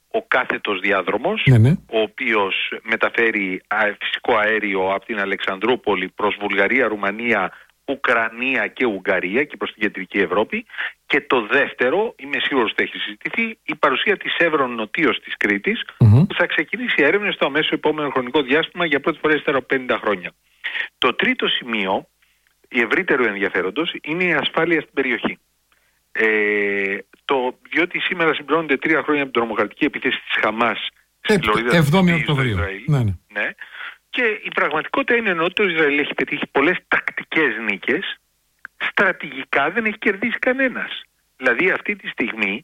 ο κάθετος διάδρομος, ο οποίος μεταφέρει φυσικό αέριο από την Αλεξανδρούπολη προς Βουλγαρία, Ρουμανία, Ουκρανία και Ουγγαρία και προς την κεντρική Ευρώπη. Και το δεύτερο, είμαι σίγουρος ότι έχει συζητηθεί, η παρουσία της Εύρων νοτίως της Κρήτης, που θα ξεκινήσει έρευνες στο αμέσως επόμενο χρονικό διάστημα για πρώτη φορά ύστερα από 50 χρόνια. Το τρίτο σημείο, η ευρύτερου ενδιαφέροντος, είναι η ασφάλεια στην περιοχή. Διότι σήμερα συμπληρώνονται 3 χρόνια από την τρομοκρατική επίθεση της Χαμάς στη Φλωρίδα, 7η Οκτωβρίου. Ναι. Και η πραγματικότητα είναι ότι το Ισραήλ έχει πετύχει πολλές τακτικές νίκες, στρατηγικά δεν έχει κερδίσει κανένας. Δηλαδή αυτή τη στιγμή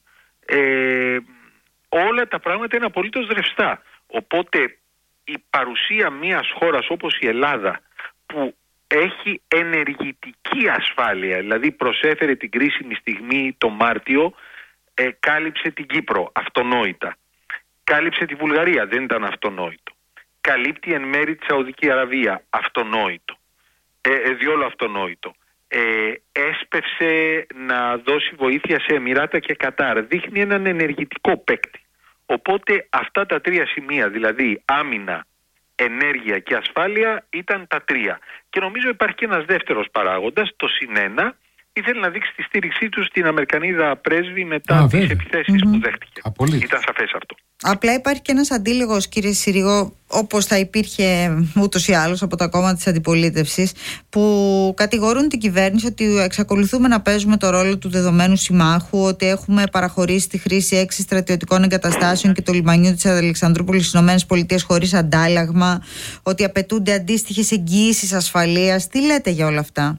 όλα τα πράγματα είναι απολύτως ρευστά. Οπότε η παρουσία μιας χώρας όπως η Ελλάδα, που έχει ενεργητική ασφάλεια, δηλαδή προσέφερε την κρίσιμη στιγμή το Μάρτιο, κάλυψε την Κύπρο αυτονόητα, κάλυψε τη Βουλγαρία, δεν ήταν αυτονόητο, καλύπτει εν μέρη τη Σαουδική Αραβία, αυτονόητο, διόλου αυτονόητο, έσπευσε να δώσει βοήθεια σε Εμιράτα και Κατάρ, δείχνει έναν ενεργητικό παίκτη. Οπότε αυτά τα τρία σημεία, δηλαδή άμυνα, ενέργεια και ασφάλεια, ήταν τα τρία. Και νομίζω υπάρχει και ένας δεύτερος παράγοντας, το +1, ήθελε να δείξει τη στήριξή του στην Αμερικανίδα πρέσβη μετά τις επιθέσεις που δέχτηκε. Ήταν σαφές αυτό. Απλά υπάρχει και ένας αντίλογος, κύριε Συρίγο, όπως θα υπήρχε ούτως ή άλλως από τα κόμματα της αντιπολίτευσης, που κατηγορούν την κυβέρνηση ότι εξακολουθούμε να παίζουμε το ρόλο του δεδομένου συμμάχου, ότι έχουμε παραχωρήσει τη χρήση 6 στρατιωτικών εγκαταστάσεων και το λιμανιού της Αλεξανδρούπολης στις ΗΠΑ χωρίς αντάλλαγμα, ότι απαιτούνται αντίστοιχες εγγυήσεις ασφαλείας. Τι λέτε για όλα αυτά?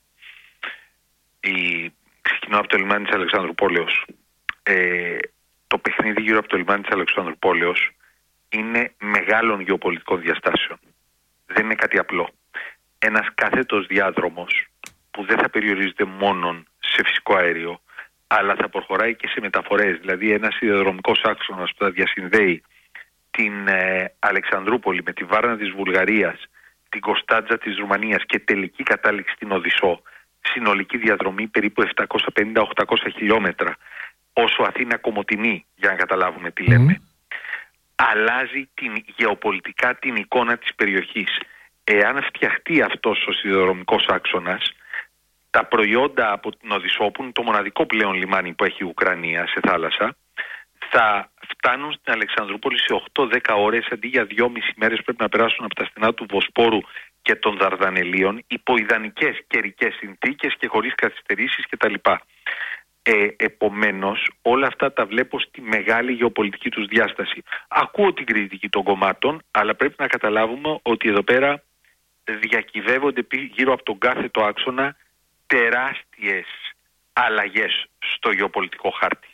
Ξεκινώ από το λιμάνι της Αλεξανδρουπόλεως. Το παιχνίδι γύρω από το λιμάνι της Αλεξανδρουπόλεως είναι μεγάλων γεωπολιτικών διαστάσεων. Δεν είναι κάτι απλό. Ένας κάθετος διάδρομος που δεν θα περιορίζεται μόνο σε φυσικό αέριο, αλλά θα προχωράει και σε μεταφορές. Δηλαδή ένας σιδηροδρομικός άξονας που θα διασυνδέει την Αλεξανδρούπολη με τη Βάρνα της Βουλγαρίας, την Κωνσταντζα της Ρουμανίας και τελική κατάληξη στην Οδυσσό, συνολική διαδρομή περίπου 750-800 χιλιόμετρα, όσο Αθήνα Κομοτηνή, για να καταλάβουμε τι λέμε. Αλλάζει γεωπολιτικά την εικόνα της περιοχής. Εάν φτιαχτεί αυτός ο σιδηροδρομικός άξονας, τα προϊόντα από την Οδυσσό, που είναι το μοναδικό πλέον λιμάνι που έχει η Ουκρανία σε θάλασσα, θα φτάνουν στην Αλεξανδρούπολη σε 8-10 ώρες, αντί για 2,5 μέρες πρέπει να περάσουν από τα στενά του Βοσπόρου και των Δαρδανελίων, υπό ιδανικές καιρικές συνθήκες και χωρίς καθυστερήσεις κτλ. Επομένως, όλα αυτά τα βλέπω στη μεγάλη γεωπολιτική τους διάσταση. Ακούω την κριτική των κομμάτων, αλλά πρέπει να καταλάβουμε ότι εδώ πέρα διακυβεύονται γύρω από τον κάθετο άξονα τεράστιες αλλαγές στο γεωπολιτικό χάρτη.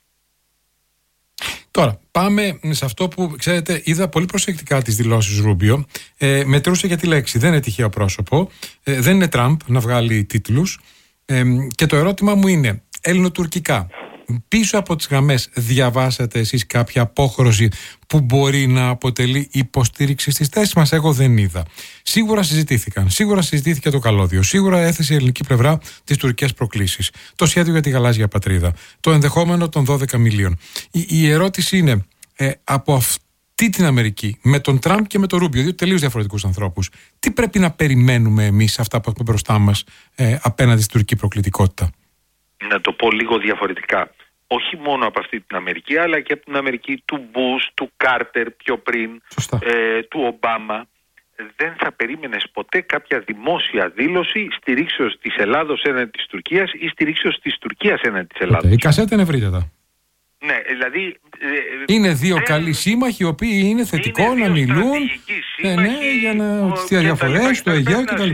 Τώρα, πάμε σε αυτό που, ξέρετε, είδα πολύ προσεκτικά τις δηλώσεις Ρούμπιο. Μετρούσε για τη λέξη. Δεν είναι τυχαίο πρόσωπο. Δεν είναι Τραμπ να βγάλει τίτλους. Και το ερώτημα μου είναι, ελληνοτουρκικά, πίσω από τις γραμμές διαβάσατε εσείς κάποια απόχρωση που μπορεί να αποτελεί υποστήριξη στις θέσεις μας? Εγώ δεν είδα. Σίγουρα συζητήθηκαν. Σίγουρα συζητήθηκε το καλώδιο. Σίγουρα έθεσε η ελληνική πλευρά τις τουρκικές προκλήσεις. Το σχέδιο για τη γαλάζια πατρίδα. Το ενδεχόμενο των 12 μιλίων. Η ερώτηση είναι, από αυτή την Αμερική, με τον Τραμπ και με τον Ρούμπιο, δύο τελείως διαφορετικούς ανθρώπους, τι πρέπει να περιμένουμε εμείς αυτά που έχουμε μπροστά μας απέναντι στην τουρκική προκλητικότητα? Να το πω λίγο διαφορετικά. Όχι μόνο από αυτή την Αμερική, αλλά και από την Αμερική του Μπούς, του Κάρτερ πιο πριν, του Ομπάμα. Δεν θα περίμενες ποτέ κάποια δημόσια δήλωση στηρίξεως της Ελλάδος έναντι της Τουρκίας ή στηρίξεως της Τουρκίας έναντι της Ελλάδος. Η κασέτα είναι ευρύτερα. Ναι, δηλαδή... είναι δύο καλοί σύμμαχοι, οι οποίοι είναι θετικό να μιλούν για να τις διαφορές, το Αιγαίο κτλ.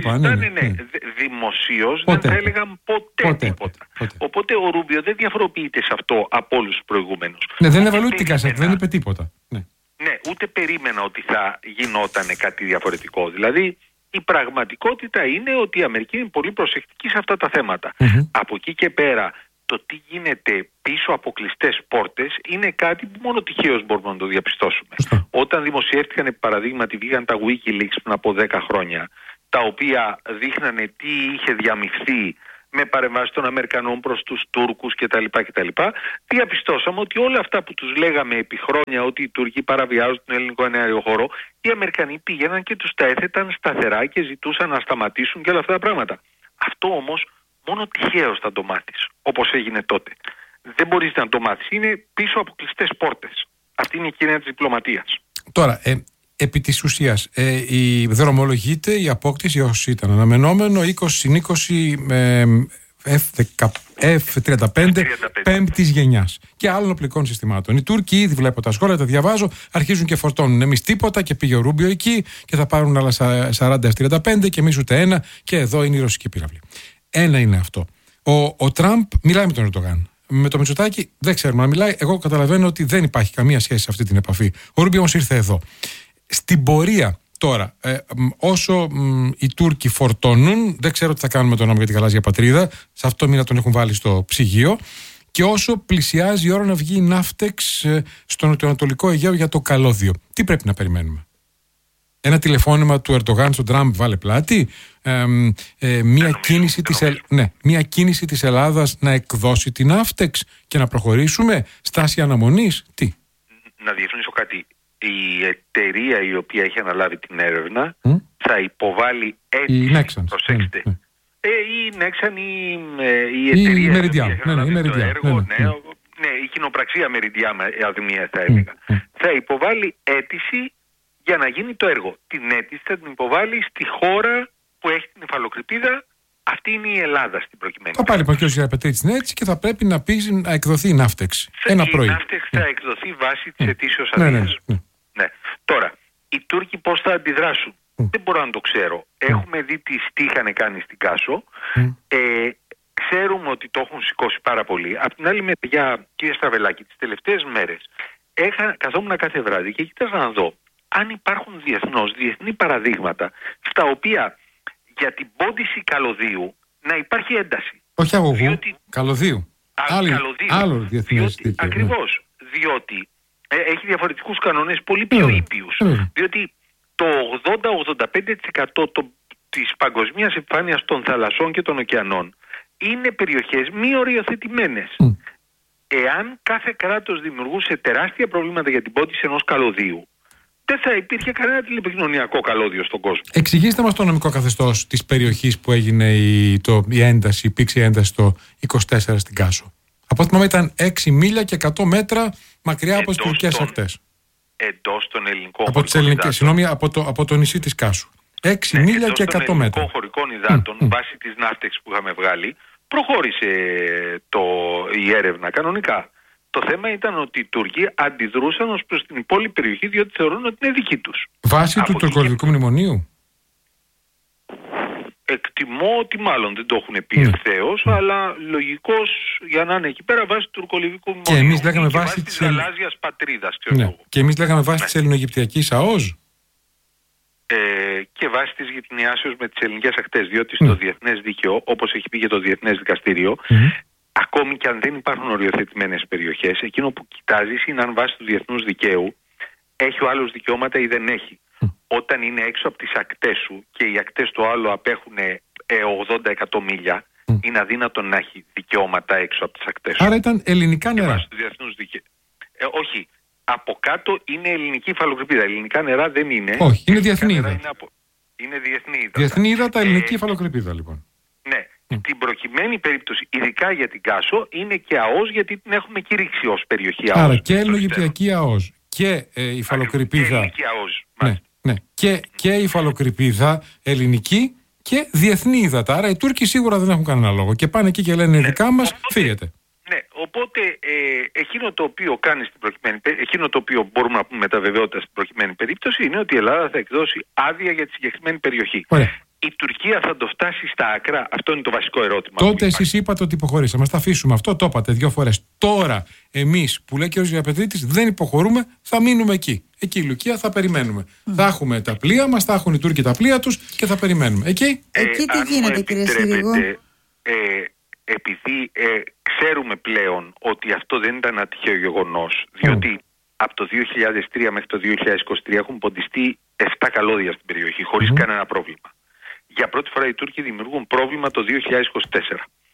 Δημοσίως δεν θα έλεγαν ποτέ τίποτα. Οπότε ο Ρούμπιο δεν διαφοροποιείται σε αυτό από όλους τους προηγούμενους. Ναι, δεν έβαλε ούτε την κασέτα, δεν είπε τίποτα. Ναι, ούτε περίμενα ότι θα γινόταν κάτι διαφορετικό. Δηλαδή η πραγματικότητα είναι ότι η Αμερική είναι πολύ προσεκτική σε αυτά τα θέματα. Από εκεί και πέρα, το τι γίνεται πίσω από κλειστές πόρτες είναι κάτι που μόνο τυχαίως μπορούμε να το διαπιστώσουμε. Όταν δημοσιεύτηκαν, παραδείγματι, βγήκαν τα WikiLeaks πριν από 10 χρόνια, τα οποία δείχνανε τι είχε διαμειφθεί με παρεμβάσεις των Αμερικανών προς τους Τούρκους κτλ. Διαπιστώσαμε ότι όλα αυτά που τους λέγαμε επί χρόνια ότι οι Τούρκοι παραβιάζουν τον ελληνικό εναέριο χώρο, οι Αμερικανοί πήγαιναν και τους τα έθεταν σταθερά και ζητούσαν να σταματήσουν και όλα αυτά τα πράγματα. Αυτό όμως μόνο τυχαίως θα το μάθεις, όπως έγινε τότε. Δεν μπορείς να το μάθεις. Είναι πίσω από κλειστές πόρτες. Αυτή είναι η κοινωνία της διπλωματίας. Τώρα, επί της ουσίας, δρομολογείται η απόκτηση, όσοι ήταν αναμενόμενο, 20-20 F-35 πέμπτης γενιάς και άλλων οπλικών συστημάτων. Οι Τούρκοι ήδη βλέπω τα σχόλια, τα διαβάζω, αρχίζουν και φορτώνουν. Εμείς τίποτα και πήγε ο Ρούμπιο εκεί και θα πάρουν άλλα 40 F-35 και εμείς ούτε ένα, και εδώ είναι η ρωσική πύραυλη. Ένα είναι αυτό. Ο Τραμπ μιλάει με τον Ερντογάν. Με το Μητσοτάκη δεν ξέρουμε να μιλάει. Εγώ καταλαβαίνω ότι δεν υπάρχει καμία σχέση σε αυτή την επαφή. Ο Ρούμπιο όμως ήρθε εδώ. Στην πορεία τώρα, όσο οι Τούρκοι φορτώνουν, δεν ξέρω τι θα κάνουν με τον νόμο για την γαλάζια πατρίδα, σε αυτό μήνα τον έχουν βάλει στο ψυγείο, και όσο πλησιάζει η ώρα να βγει η Ναύτεξ στο νοτιοανατολικό Αιγαίο για το καλώδιο. Τι πρέπει να περιμένουμε? Ένα τηλεφώνημα του Ερντογάν στον Τραμπ βάλε πλάτη, μια κίνηση της Ελλάδας να εκδώσει την Ναύτεξ και να προχωρήσουμε, στάση αναμονής, τι? Να διευκρινίσω κάτι. Η εταιρεία η οποία έχει αναλάβει την έρευνα θα υποβάλει αίτηση, προσέξτε, η Nexan ή η εταιρεία η Meridian, το έργο, η κοινοπραξία Meridian Αδημία θα έλεγα, θα υποβάλει αίτηση για να γίνει το έργο. Την αίτηση θα την υποβάλει στη χώρα που έχει την υφαλοκρηπίδα. Αυτή είναι η Ελλάδα στην προκειμένη. Θα πάρει λοιπόν και ο Ζιαπετρίτης την αίτηση και θα πρέπει να πει να εκδοθεί η Ναύτεξ. Ένα πρωί. Η Ναύτεξ θα εκδοθεί βάσει της αιτήσεως αδείας. Ναι. Τώρα, οι Τούρκοι πώς θα αντιδράσουν? Δεν μπορώ να το ξέρω. Έχουμε δει τι είχαν κάνει στην Κάσο. Ξέρουμε ότι το έχουν σηκώσει πάρα πολύ. Απ' την άλλη μεριά, κύριε Στραβελάκη, τις τελευταίες μέρες καθόμουν κάθε βράδυ και κοίταζα να δω αν υπάρχουν διεθνή παραδείγματα στα οποία για την πόντιση καλωδίου να υπάρχει ένταση. Όχι αγωγού, καλωδίου. Άλλο διεθνές δίκαιο. Ακριβώς. Διότι έχει διαφορετικούς κανόνες πολύ πιο ήπιους. Διότι το 80-85% της παγκοσμίας επιφάνειας των θαλασσών και των ωκεανών είναι περιοχές μη οριοθετημένες. Εάν κάθε κράτος δημιουργούσε τεράστια προβλήματα για την πόντιση ενός καλωδίου, δεν θα υπήρχε κανένα τηλεπικοινωνιακό καλώδιο στον κόσμο. Εξηγήστε μας το νομικό καθεστώς της περιοχής που έγινε υπήρξε η ένταση το 24 στην Κάσο. Από ό,τι θυμάμαι ήταν 6 μίλια και 100 μέτρα μακριά από τις τουρκικές ακτές. Εντός των ελληνικών χωρικών υδάτων. Συγγνώμη, από το νησί της Κάσου. 6 μίλια και 100 μέτρα. Των χωρικών υδάτων, βάσει της Ναύτεξ που είχαμε βγάλει, προχώρησε η έρευνα κανονικά. Το θέμα ήταν ότι οι Τούρκοι αντιδρούσαν ως προς την υπόλοιπη περιοχή, διότι θεωρούν ότι είναι δική τους. Βάσει του τουρκολιβικού μνημονίου. Εκτιμώ ότι μάλλον δεν το έχουν πει ευθέως, αλλά λογικώς για να είναι εκεί πέρα βάσει του τουρκολιβικού μνημονίου. Και εμείς λέγαμε βάσει της γαλάζιας πατρίδας. Και εμείς λέγαμε βάσει της ελληνογυπτιακής ΑΟΣ. Και βάσει της γειτονιάσεως με τις ελληνικές ακτές, διότι στο διεθνές δίκαιο, όπως έχει πει και το Διεθνές Δικαστήριο, ακόμη και αν δεν υπάρχουν οριοθετημένες περιοχές, εκείνο που κοιτάζεις είναι αν βάσει του διεθνούς δικαίου έχει ο άλλος δικαιώματα ή δεν έχει. Όταν είναι έξω από τις ακτές σου και οι ακτές του άλλου απέχουν 80-100 μίλια, είναι αδύνατο να έχει δικαιώματα έξω από τις ακτές σου. Άρα ήταν ελληνικά νερά. Βάσει του διεθνούς δικαίου. Όχι. Από κάτω είναι ελληνική υφαλοκρηπίδα. Ελληνικά νερά δεν είναι. Όχι, είναι διεθνή ύδατα. Είναι διεθνή ύδατα. Διεθνή ύδατα, ελληνική υφαλοκρηπίδα λοιπόν. Ναι. Στην προκειμένη περίπτωση, ειδικά για την Κάσο, είναι και ΑΟΣ, γιατί την έχουμε κηρύξει ως περιοχή ΑΟΣ. Άρα και ελληνογυπτιακή ΑΟΣ και υφαλοκρηπίδα. Ναι. Και υφαλοκρηπίδα ελληνική και διεθνή ύδατα. Άρα οι Τούρκοι σίγουρα δεν έχουν κανένα λόγο. Και πάνε εκεί και λένε δικά μας, φύγετε. Ναι, οπότε εκείνο το οποίο κάνει στην προκειμένη, εκείνο το οποίο μπορούμε να πούμε με τα βεβαιότητα στην προκειμένη περίπτωση είναι ότι η Ελλάδα θα εκδώσει άδεια για τη συγκεκριμένη περιοχή. Ωραία. Η Τουρκία θα το φτάσει στα άκρα? Αυτό είναι το βασικό ερώτημα. Τότε εσείς είπατε ότι υποχωρήσαμε. Θα αφήσουμε αυτό, το είπατε 2 φορές. Τώρα εμείς που λέει και ο Ζιαπετρίτης δεν υποχωρούμε, θα μείνουμε εκεί. Εκεί η Λουκία θα περιμένουμε. Θα έχουμε τα πλοία μας, θα έχουν οι Τούρκοι τα πλοία τους και θα περιμένουμε. Εκεί τι γίνεται, κύριε Συρίγο? Επειδή ξέρουμε πλέον ότι αυτό δεν ήταν ένα τυχαίο γεγονός, διότι από το 2003 μέχρι το 2023 έχουν ποντιστεί 7 καλώδια στην περιοχή χωρίς κανένα πρόβλημα. Για πρώτη φορά οι Τούρκοι δημιουργούν πρόβλημα το 2024.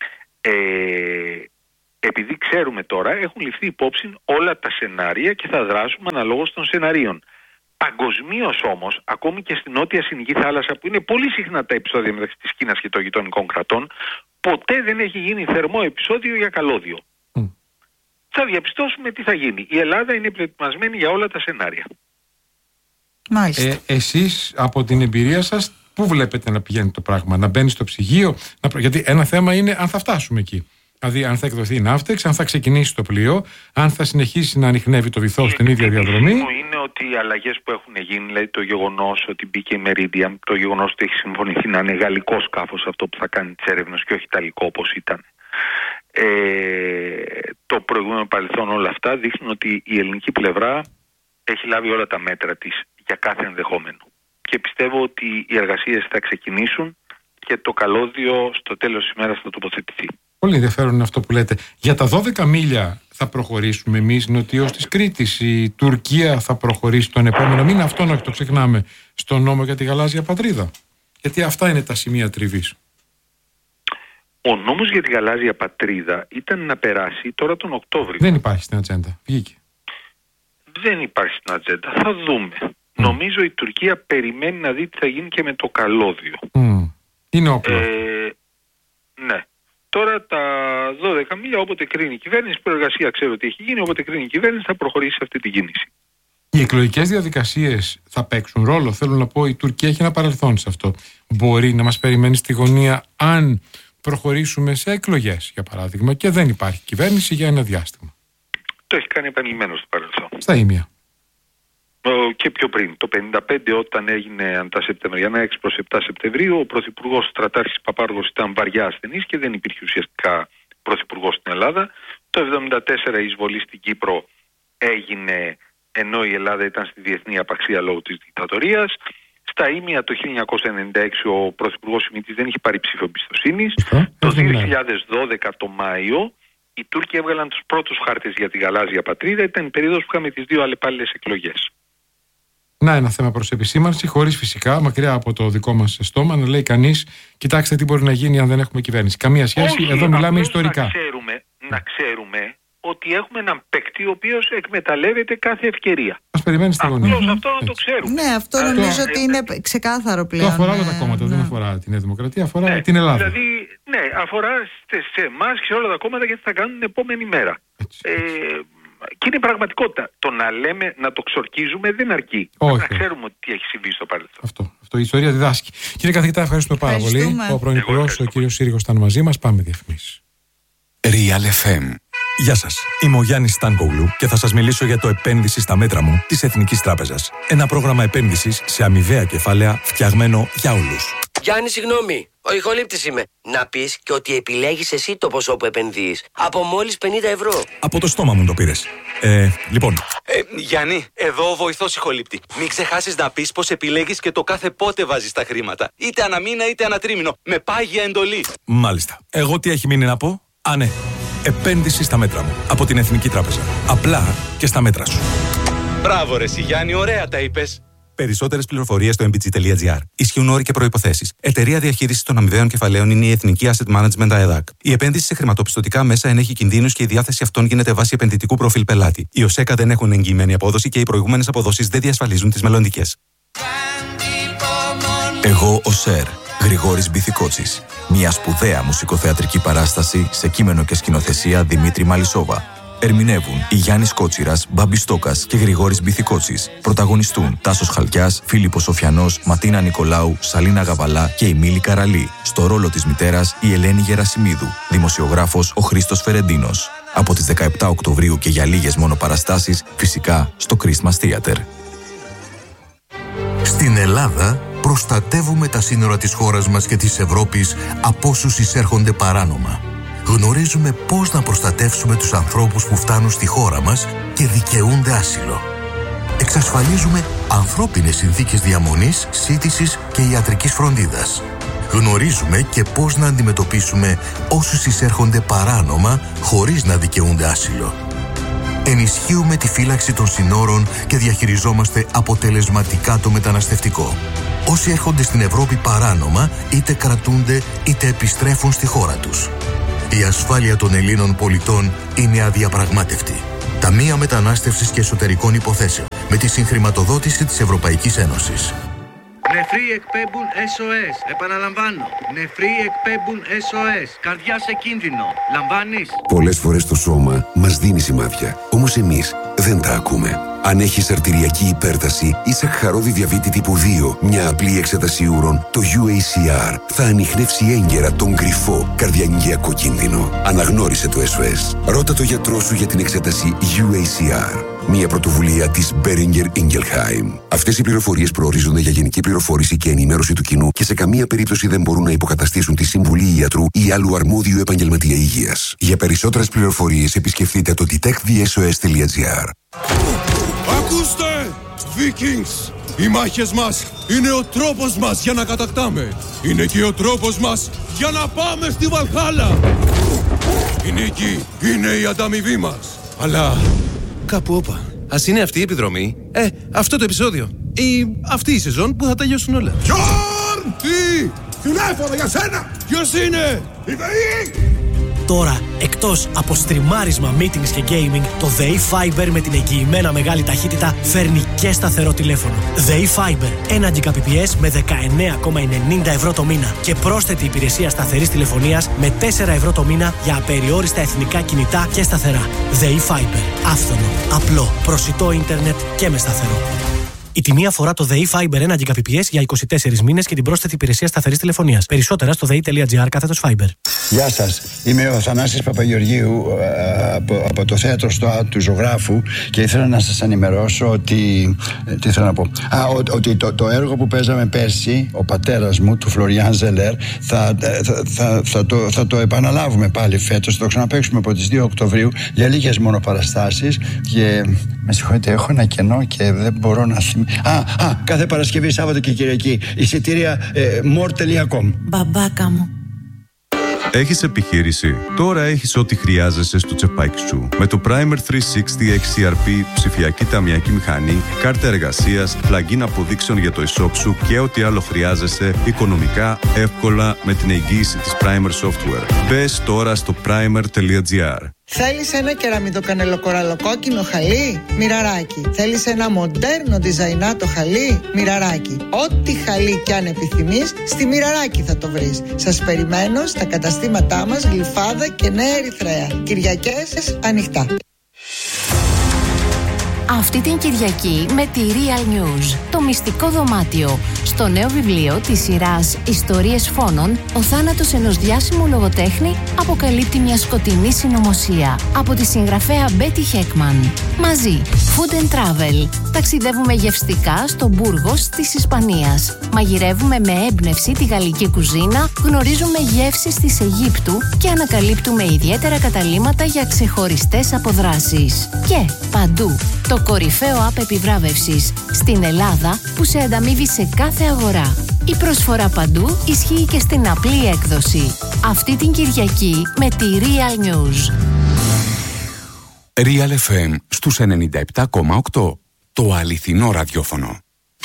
Επειδή ξέρουμε τώρα, έχουν ληφθεί υπόψη όλα τα σενάρια και θα δράσουμε αναλόγως των σενάριων. Παγκοσμίως όμως, ακόμη και στην Νότια Συνική Θάλασσα, που είναι πολύ συχνά τα επεισόδια μεταξύ της Κίνας και των γειτονικών κρατών, ποτέ δεν έχει γίνει θερμό επεισόδιο για καλώδιο. Θα διαπιστώσουμε τι θα γίνει. Η Ελλάδα είναι προετοιμασμένη για όλα τα σενάρια. Μάλιστα. Εσείς από την εμπειρία σας, πού βλέπετε να πηγαίνει το πράγμα? Να μπαίνει στο ψυγείο? Γιατί ένα θέμα είναι αν θα φτάσουμε εκεί. Δηλαδή, αν θα εκδοθεί η ναύτεξ, αν θα ξεκινήσει το πλοίο, αν θα συνεχίσει να ανιχνεύει το βυθό στην ίδια διαδρομή. Το είναι ότι οι αλλαγές που έχουν γίνει, δηλαδή το γεγονός ότι μπήκε η Meridian, το γεγονός ότι έχει συμφωνηθεί να είναι γαλλικό σκάφος αυτό που θα κάνει τις έρευνες και όχι ιταλικό όπως ήταν. Το προηγούμενο παρελθόν, όλα αυτά δείχνουν ότι η ελληνική πλευρά έχει λάβει όλα τα μέτρα της για κάθε ενδεχόμενο. Και πιστεύω ότι οι εργασίες θα ξεκινήσουν και το καλώδιο στο τέλος της ημέρας θα τοποθετηθεί. Πολύ ενδιαφέρον είναι αυτό που λέτε. Για τα 12 μίλια θα προχωρήσουμε εμείς νοτιώς της Κρήτης. Η Τουρκία θα προχωρήσει τον επόμενο μήνα. Αυτό όχι, το ξεχνάμε, στον νόμο για τη γαλάζια πατρίδα. Γιατί αυτά είναι τα σημεία τριβής. Ο νόμος για τη γαλάζια πατρίδα ήταν να περάσει τώρα τον Οκτώβριο. Δεν υπάρχει στην ατζέντα. Βγήκε. Δεν υπάρχει στην ατζέντα. Θα δούμε. Νομίζω η Τουρκία περιμένει να δει τι θα γίνει και με το καλώδιο. Είναι όπλο. Ναι. Τώρα τα 12 μίλια, όποτε κρίνει η κυβέρνηση, προεργασία ξέρω τι έχει γίνει, όποτε κρίνει η κυβέρνηση θα προχωρήσει σε αυτή την κίνηση. Οι εκλογικές διαδικασίες θα παίξουν ρόλο? Θέλω να πω, η Τουρκία έχει ένα παρελθόν σε αυτό. Μπορεί να μας περιμένει στη γωνία αν προχωρήσουμε σε εκλογές, για παράδειγμα, και δεν υπάρχει κυβέρνηση για ένα διάστημα? Το έχει κάνει επανειλημμένο στο παρελθόν. Στα ίμια. Και πιο πριν, το 1955, όταν έγινε τα Σεπτεμβριανά 6 προς 7 Σεπτεμβρίου, ο Πρωθυπουργός Στρατάρχης Παπάργος ήταν βαριά ασθενής και δεν υπήρχε ουσιαστικά Πρωθυπουργός στην Ελλάδα. Το 1974 η εισβολή στην Κύπρο έγινε ενώ η Ελλάδα ήταν στη διεθνή απαξία λόγω της δικτατορίας. Στα ίμια το 1996 ο Πρωθυπουργός Σιμίτης δεν είχε πάρει ψήφο εμπιστοσύνης. Το 2012 το Μάιο οι Τούρκοι έβγαλαν τους πρώτους χάρτες για τη γαλάζια πατρίδα. Ήταν η περίοδος που είχαμε τις δύο αλλεπάλληλες εκλογές. Να, ένα θέμα προς επισήμανση, χωρίς φυσικά, μακριά από το δικό μας στόμα, να λέει κανείς, κοιτάξτε τι μπορεί να γίνει αν δεν έχουμε κυβέρνηση. Καμία σχέση, όχι, εδώ μιλάμε ιστορικά. Να ξέρουμε ότι έχουμε έναν παίκτη ο οποίος εκμεταλλεύεται κάθε ευκαιρία. Μας περιμένει στη γωνία. Απλώς αυτό να το ξέρουμε. Ναι, αυτό νομίζω ότι είναι ξεκάθαρο πλέον. Το αφορά όλα τα κόμματα, δεν αφορά την Νέα Δημοκρατία, αφορά την Ελλάδα. Δηλαδή, ναι, αφορά σε εμάς και σε όλα τα κόμματα γιατί θα κάνουν την επόμενη μέρα. Και είναι πραγματικότητα. Το να λέμε, να το ξορκίζουμε δεν αρκεί. Όχι. Να ξέρουμε τι έχει συμβεί στο παρελθόν. Αυτό η ιστορία διδάσκει. Κύριε καθηγητά, ευχαριστούμε πάρα πολύ. Ο πρώην Υπουργός, ο κύριος Σύριγος, ήταν μαζί μας. Πάμε διαφημίσεις. Real FM. Γεια σας, είμαι ο Γιάννης Στάνκογλου και θα σας μιλήσω για το επένδυση στα μέτρα μου της Εθνικής Τράπεζας. Ένα πρόγραμμα επένδυσης σε αμοιβαία κεφάλαια φτιαγμένο για όλους. Γιάννη, συγγνώμη, ο ηχολήπτης είμαι. Να πεις και ότι επιλέγεις εσύ το ποσό που επενδύεις. Από μόλις 50 ευρώ. Από το στόμα μου το πήρες. Λοιπόν. Γιάννη, εδώ ο βοηθός ηχολήπτη. Μην ξεχάσεις να πεις πως επιλέγεις και το κάθε πότε βάζεις τα χρήματα. Είτε αναμήνα είτε ανατρίμηνο. Με πάγια εντολή. Μάλιστα. Εγώ τι έχει μείνει να πω? Ναι. Επένδυση στα μέτρα μου. Από την Εθνική Τράπεζα. Απλά και στα μέτρα σου. Μπράβο ρε Γιάννη, ωραία τα είπες. Περισσότερες πληροφορίες στο mbg.gr. Ισχύουν όροι και προϋποθέσεις. Εταιρεία διαχείρισης των αμοιβαίων κεφαλαίων είναι η Εθνική Asset Management ΑΕΔΑΚ. Η επένδυση σε χρηματοπιστωτικά μέσα ενέχει κινδύνους και η διάθεση αυτών γίνεται βάσει επενδυτικού προφίλ πελάτη. Οι ΟΣΕΚΑ δεν έχουν εγγυημένη απόδοση και οι προηγούμενες αποδόσεις δεν διασφαλίζουν τις μελλοντικές. Εγώ ο ΣΕΡ, Γρηγόρης Μπιθικότσης. Μια σπουδαία μουσικοθεατρική παράσταση σε κείμενο και σκηνοθεσία Δημήτρη Μαλισσόβα. Ερμηνεύουν η Γιάννης Κότσιρας, Μπάμπης Στόκας και Γρηγόρης Μπιθικότσης. Πρωταγωνιστούν Τάσος Χαλκιάς, Φίλιππος Σοφιανός, Ματίνα Νικολάου, Σαλίνα Γαβαλά και η Μίλη Καραλή. Στο ρόλο της μητέρας η Ελένη Γερασιμίδου. Δημοσιογράφος ο Χρήστος Φερεντίνος. Από τις 17 Οκτωβρίου και για λίγες μόνο παραστάσεις, φυσικά στο Christmas Theater. Στην Ελλάδα προστατεύουμε τα σύνορα της χώρας μας και της Ευρώπης από όσους εισέρχονται παράνομα. Γνωρίζουμε πώς να προστατεύσουμε τους ανθρώπους που φτάνουν στη χώρα μας και δικαιούνται άσυλο. Εξασφαλίζουμε ανθρώπινες συνθήκες διαμονής, σύντησης και ιατρικής φροντίδας. Γνωρίζουμε και πώς να αντιμετωπίσουμε όσους εισέρχονται παράνομα χωρίς να δικαιούνται άσυλο. Ενισχύουμε τη φύλαξη των συνόρων και διαχειριζόμαστε αποτελεσματικά το μεταναστευτικό. Όσοι έρχονται στην Ευρώπη παράνομα, είτε κρατούνται είτε επιστρέφουν στη χώρα τους. Η ασφάλεια των Ελλήνων πολιτών είναι αδιαπραγμάτευτη. Ταμεία Μετανάστευσης και Εσωτερικών Υποθέσεων, με τη συγχρηματοδότηση της Ευρωπαϊκής Ένωσης. Νεφροί εκπέμπουν SOS. Επαναλαμβάνω. Νεφροί εκπέμπουν SOS. Καρδιά σε κίνδυνο. Λαμβάνεις? Πολλές φορές το σώμα μας δίνει σημάδια. Όμως εμείς δεν τα ακούμε. Αν έχεις αρτηριακή υπέρταση ή σαχαρώδη διαβήτη τύπου 2, μια απλή εξέταση ούρων, το UACR θα ανιχνεύσει έγκαιρα τον κρυφό καρδιαγγειακό κίνδυνο. Αναγνώρισε το SOS. Ρώτα το γιατρό σου για την εξέταση UACR. Μια πρωτοβουλία της Boehringer Ingelheim. Αυτές οι πληροφορίες προορίζονται για γενική πληροφόρηση και ενημέρωση του κοινού και σε καμία περίπτωση δεν μπορούν να υποκαταστήσουν τη συμβουλή ιατρού ή άλλου αρμόδιου επαγγελματία υγείας. Για περισσότερες πληροφορίες επισκεφτείτε το detectthesos.gr. Ακούστε, Vikings! Οι μάχες μας είναι ο τρόπος μας για να κατακτάμε. Είναι και ο τρόπος μας για να πάμε στη Βαλχάλα. Η νίκη είναι η ανταμοιβή μας. Αλλά κάπου όπα. Ας είναι αυτή η επιδρομή. Αυτό το επεισόδιο. Ή αυτή η σεζόν που θα τελειώσουν όλα. Γιόρν! Τι! Τηλέφωνο για σένα! Ποιος είναι? Η ΔΕΗ! Τώρα, εκτός από στριμάρισμα, meetings και gaming, το ΔΕΗ Fiber με την εγγυημένα μεγάλη ταχύτητα φέρνει και σταθερό τηλέφωνο. ΔΕΗ Fiber, 1 Gbps με 19,90 ευρώ το μήνα και πρόσθετη υπηρεσία σταθερής τηλεφωνίας με 4 ευρώ το μήνα για απεριόριστα εθνικά κινητά και σταθερά. ΔΕΗ Fiber, άφθονο, απλό, προσιτό ίντερνετ και με σταθερό. Η τιμή αφορά το ΔΕΗ Fiber 1 Gbps για 24 μήνες και την πρόσθετη υπηρεσία σταθερής τηλεφωνίας. Περισσότερα στο dei.gr/Fiber. Γεια σας, είμαι ο Θανάσης Παπαγεωργίου από το θέατρο ΣΤΟΑ του Ζωγράφου και ήθελα να σας ενημερώσω ότι. Τι θέλω να πω. Ότι το έργο που παίζαμε πέρσι, ο πατέρας μου, του Φλωριάν Ζελέρ, θα το επαναλάβουμε πάλι φέτος. Θα το ξαναπαίξουμε από τις 2 Οκτωβρίου για λίγες μόνο παραστάσεις. Και με συγχωρείτε, έχω ένα κενό και δεν μπορώ να θυμηθώ. Κάθε Παρασκευή, Σάββατο και Κυριακή. Εισιτήρια more.com. Μπαμπάκα μου. Έχεις επιχείρηση? Τώρα έχεις ό,τι χρειάζεσαι στο τσεπάκι σου. Με το Primer 360 XCRP, ψηφιακή ταμιακή μηχανή, κάρτα εργασίας, plugin αποδείξεων για το e-shop σου και ό,τι άλλο χρειάζεσαι οικονομικά, εύκολα με την εγγύηση της Primer Software. Μπες τώρα στο primer.gr. Θέλεις ένα κεραμιδοκανελοκοραλοκόκκινο χαλί? Μοιραράκι. Θέλεις ένα μοντέρνο διζαϊνάτο χαλί? Μοιραράκι. Ό,τι χαλί κι αν επιθυμείς, στη Μοιραράκι θα το βρεις. Σας περιμένω στα καταστήματά μας Γλυφάδα και Νέα Ερυθρέα. Κυριακές ανοιχτά. Αυτή την Κυριακή με τη Real News, το μυστικό δωμάτιο. Στο νέο βιβλίο της σειράς «Ιστορίες φόνων», ο θάνατος ενός διάσημου λογοτέχνη αποκαλύπτει μια σκοτεινή συνωμοσία από τη συγγραφέα Μπέτι Χέκμαν. Μαζί, Food and Travel. Ταξιδεύουμε γευστικά στο Μπούργος της Ισπανίας. Μαγειρεύουμε με έμπνευση τη γαλλική κουζίνα, γνωρίζουμε γεύσεις της Αιγύπτου και ανακαλύπτουμε ιδιαίτερα καταλύματα για ξεχωριστές αποδράσεις. Και παντού, το κορυφαίο app επιβράβευσης στην Ελλάδα που σε ανταμείβει σε κάθε αγορά. Η προσφορά παντού ισχύει και στην απλή έκδοση. Αυτή την Κυριακή με τη Real News. Real FM στους 97,8. Το αληθινό ραδιόφωνο.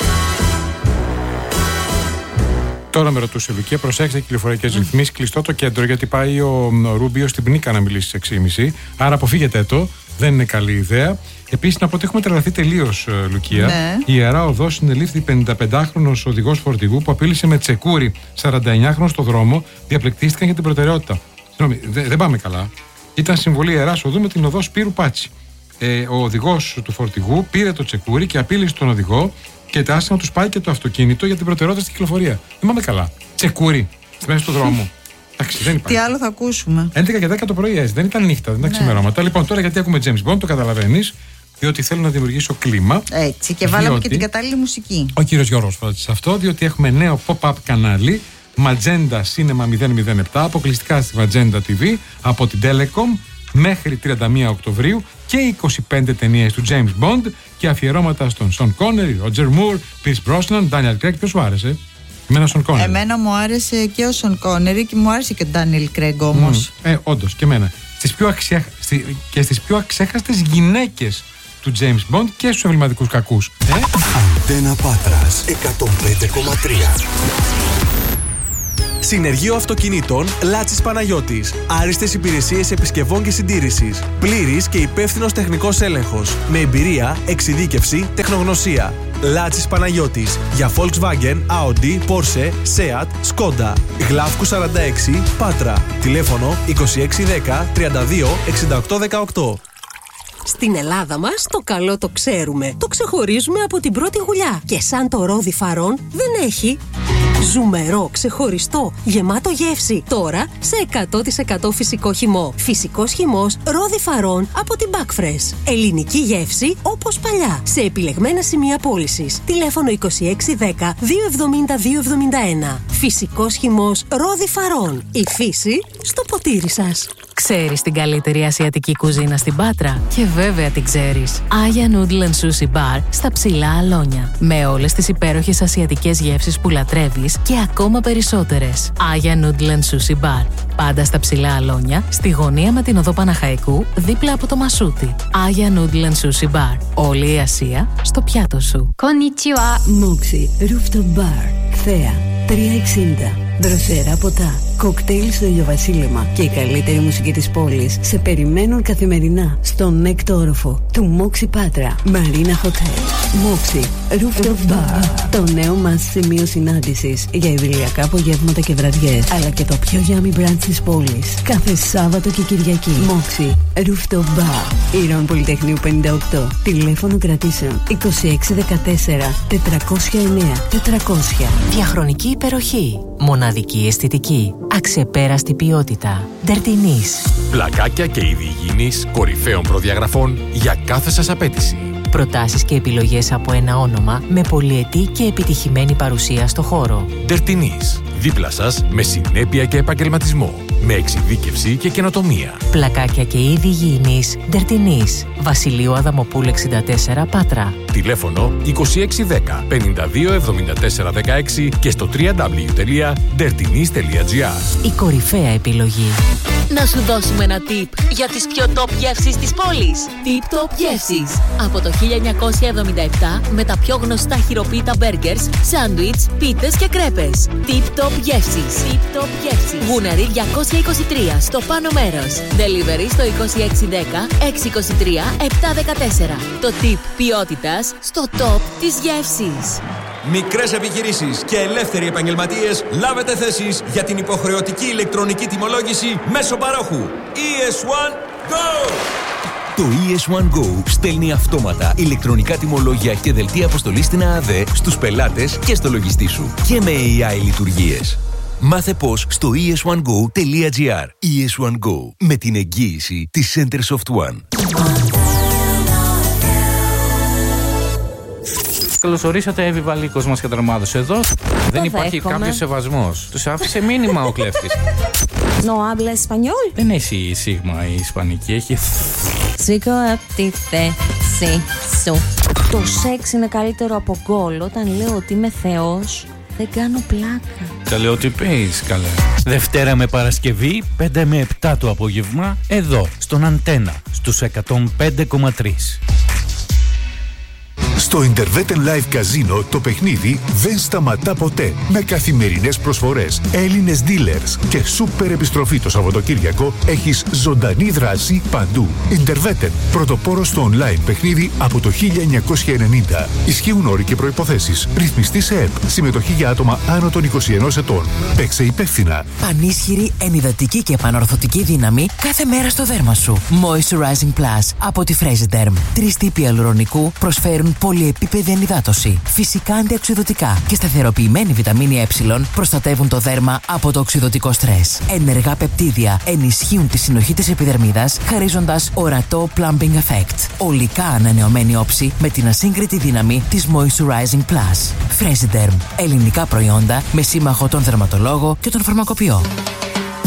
Τώρα με ρωτούσε Λουκία, προσέξτε κυκλοφοριακές ρυθμίσεις, κλειστό το κέντρο γιατί πάει ο Ρούμπιο στην Πνίκα να μιλήσει στις 6.30. Άρα αποφύγετε το, δεν είναι καλή ιδέα. Επίσης, να πω ότι έχουμε τρελαθεί τελείως, Λουκία. Ναι. Η Ιερά Οδός συνελήφθη 55χρονος οδηγός φορτηγού που απείλησε με τσεκούρι 49χρονο στο δρόμο, διαπληκτίστηκαν για την προτεραιότητα. Συγγνώμη, δεν πάμε καλά. Ήταν συμβολή Ιεράς Οδού με την οδό Σπύρου Πάτσι. Ο οδηγός του φορτηγού πήρε το τσεκούρι και απείλησε τον οδηγό και τάσε να του πάει και το αυτοκίνητο για την προτεραιότητα στην κυκλοφορία. Δεν πάμε καλά. Τσεκούρι στη μέση του δρόμου. Εντάξει, δεν υπάρχει. Τι άλλο θα ακούσουμε. 11 και 10 το πρωί έτσι. Δεν ήταν νύχτα, δεν ήταν ξημερώματα. Λοιπόν, τώρα γιατί ακούμε James Bond, το καταλαβαίνεις. Διότι θέλω να δημιουργήσω κλίμα. Έτσι, και βάλαμε και την κατάλληλη μουσική. Ο κύριος Γιώργος φρόντισε αυτό, διότι έχουμε νέο pop-up κανάλι Magenta Cinema 007, αποκλειστικά στη Magenta TV από την Telecom μέχρι 31 Οκτωβρίου και 25 ταινίες του James Bond και αφιερώματα στον Sean Connery, Roger Moore, Pierce Brosnan, Daniel Craig. Ποιος σου άρεσε? Εμένα μου άρεσε και ο Sean Connery και μου άρεσε και ο Daniel Craig όμως. Όντως και εμένα. Και στις πιο αξέχαστες γυναίκες του James Bond και στους εμβληματικούς κακούς. Αντένα Πάτρας 105,3. Συνεργείο Αυτοκινήτων Λάτσης Παναγιώτης. Άριστες υπηρεσίες επισκευών και συντήρησης. Πλήρης και υπεύθυνος τεχνικός έλεγχος. Με εμπειρία, εξειδίκευση, τεχνογνωσία. Λάτσης Παναγιώτης. Για Volkswagen, Audi, Porsche, Seat, Skoda. Γλάφκου 46, Πάτρα. Τηλέφωνο 2610 32 68 18. Στην Ελλάδα μας το καλό το ξέρουμε. Το ξεχωρίζουμε από την πρώτη γουλιά. Και σαν το ρόδι Φαρών δεν έχει. Ζουμερό, ξεχωριστό, γεμάτο γεύση. Τώρα σε 100% φυσικό χυμό. Φυσικός χυμός ρόδι Φαρών από την Backfresh. Ελληνική γεύση όπως παλιά. Σε επιλεγμένα σημεία πώλησης. Τηλέφωνο 2610 270 271. Φυσικός χυμός ρόδι Φαρών. Η φύση στο ποτήρι σας. Ξέρεις την καλύτερη ασιατική κουζίνα στην Πάτρα? Και βέβαια την ξέρεις. Aya Noodle and Sushi Bar στα Ψηλά Αλόνια. Με όλες τις υπέροχες ασιατικές γεύσεις που λατρεύεις και ακόμα περισσότερες. Aya Noodle and Sushi Bar. Πάντα στα Ψηλά Αλόνια, στη γωνία με την οδό Παναχαϊκού, δίπλα από το Μασούτι. Aya Noodle and Sushi Bar. Όλη η Ασία στο πιάτο σου. Konnichiwa. Moxie Rooftop Bar. Θέα 360. Δροσερά ποτά, κοκτέιλ στο ηλιοβασίλεμα και η καλύτερη μουσική της πόλης σε περιμένουν καθημερινά στον έκτο όροφο του Μόξι Πάτρα Marina Hotel. Moxie Rooftop Bar, το νέο μας σημείο συνάντησης για ιδηλιακά απογεύματα και βραδιές, αλλά και το πιο yummy brunch της πόλης κάθε Σάββατο και Κυριακή. Moxie Rooftop Bar, Ήρων Πολυτεχνείου 58. Τηλέφωνο κρατήσεων 2614 409 400. Διαχρονική υπεροχή. Μοναδική αισθητική. Αξεπέραστη ποιότητα. Τερτινής. Πλακάκια και είδη υγιεινής κορυφαίων προδιαγραφών για κάθε σας απέτηση. Προτάσεις και επιλογές από ένα όνομα με πολυετή και επιτυχημένη παρουσία στο χώρο. Τερτινής. Δίπλα σας με συνέπεια και επαγγελματισμό. Με εξειδίκευση και καινοτομία. Πλακάκια και είδη υγιεινής. Τερτινής. Βασιλείου Αδαμοπούλου 64 Πάτρα. Τηλέφωνο 2610 52 74 16 και στο www.dertinis.gr. Η κορυφαία επιλογή. Να σου δώσουμε ένα tip για τις πιο top γεύσεις της πόλης. Tip Top Γεύσεις. Από το 1977 με τα πιο γνωστά χειροποίητα μπέργκερς, σάντουιτς, πίτες και κρέπες. Tip Top Γεύσεις. Tip Top Γεύσεις. Γούναρη 223 στο πάνω μέρος. Delivery στο 2610 623 714. Το tip ποιότητας στο top της γεύσης. Μικρές επιχειρήσεις και ελεύθεροι επαγγελματίες, λάβετε θέσεις για την υποχρεωτική ηλεκτρονική τιμολόγηση μέσω παρόχου. ES1 Go! Το ES1 Go στέλνει αυτόματα ηλεκτρονικά τιμολόγια και δελτία αποστολής στην ΑΑΔ στους πελάτες και στο λογιστή σου. Και με AI λειτουργίες. Μάθε πώς στο es1go.gr. ES1 Go, με την εγγύηση της Centersoft One. Καλώς ορίσατε, Εύη Βαλίκος μας καταρμάδωσε εδώ. Δεν υπάρχει κάποιος σεβασμός. Τους άφησε μήνυμα ο κλέφτης. No habla español. Δεν έχει σίγμα η ισπανική, έχει. Σήκω από τη θέση σου. Το σεξ είναι καλύτερο από γκολ. Όταν λέω ότι είμαι θεός, δεν κάνω πλάκα. Τα λέω ότι πεις, καλέ. Δευτέρα με Παρασκευή, 5 με 7 το απόγευμα, εδώ, στον Αντένα, στους 105,3. Στο Interveten Live Casino το παιχνίδι δεν σταματά ποτέ. Με καθημερινές προσφορές, Έλληνες dealers και σούπερ επιστροφή το Σαββατοκύριακο, έχεις ζωντανή δράση παντού. Interveten, πρωτοπόρο στο online παιχνίδι από το 1990. Ισχύουν όροι και προϋποθέσεις. Ρυθμιστή σε ΕΠ. Συμμετοχή για άτομα άνω των 21 ετών. Παίξε υπεύθυνα. Πανίσχυρη, ενυδατική και επανορθωτική δύναμη κάθε μέρα στο δέρμα σου. Moisturizing Plus από τη Fresiderm. 3 τύποι αλουρονικού προσφέρουν πολυεπίπεδη ενυδάτωση, φυσικά αντιοξειδωτικά και σταθεροποιημένη βιταμίνη Ε προστατεύουν το δέρμα από το οξειδωτικό στρες. Ενεργά πεπτίδια ενισχύουν τη συνοχή της επιδερμίδας, χαρίζοντας ορατό plumping effect. Ολικά ανανεωμένη όψη με την ασύγκριτη δύναμη της Moisturizing Plus. Fresiderm. Ελληνικά προϊόντα με σύμμαχο τον δερματολόγο και τον φαρμακοποιό.